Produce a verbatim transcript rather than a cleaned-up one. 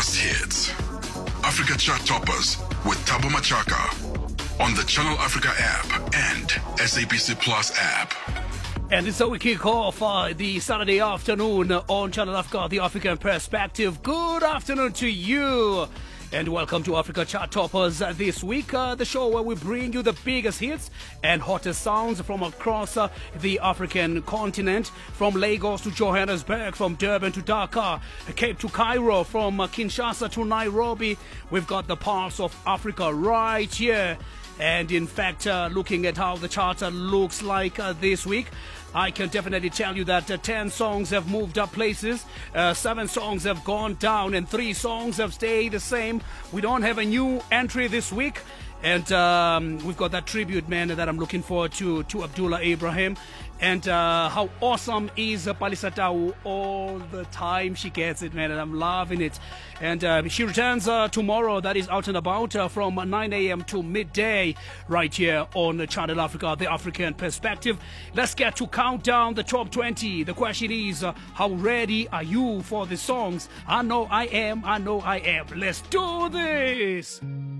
biggest hits. Africa Chart Toppers with Thabo Machaka on the Channel Africa app and S A B C Plus app. And it's how we kick off uh, the Saturday afternoon on Channel Africa, the African Perspective. Good afternoon to you. And welcome to Africa Chart Toppers uh, this week, uh, the show where we bring you the biggest hits and hottest sounds from across uh, the African continent, from Lagos to Johannesburg, from Durban to Dakar, Cape to Cairo, from uh, Kinshasa to Nairobi. We've got the pulse of Africa right here. And in fact, uh, looking at how the chart uh, looks like uh, this week, I can definitely tell you that uh, ten songs have moved up places, uh, seven songs have gone down, and three songs have stayed the same. We don't have a new entry this week. And um, we've got that tribute, man, that I'm looking forward to, to Abdullah Ibrahim. And uh, how awesome is uh, Palisa Tau all the time. She gets it, man, and I'm loving it. And uh, she returns uh, tomorrow. That is Out and About uh, from nine a.m. to midday right here on Channel Africa, the African Perspective. Let's get to count down the top twenty. The question is, uh, how ready are you for the songs? I know I am. I know I am. Let's do this.